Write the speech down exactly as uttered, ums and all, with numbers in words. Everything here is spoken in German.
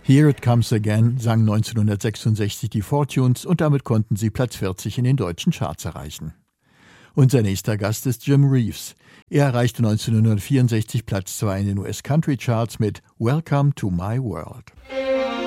Here It Comes Again sang neunzehnhundertsechsundsechzig die Fortunes und damit konnten sie Platz vierzig in den deutschen Charts erreichen. Unser nächster Gast ist Jim Reeves. Er erreichte neunzehnhundertvierundsechzig Platz zwei in den U S Country Charts mit Welcome to My World.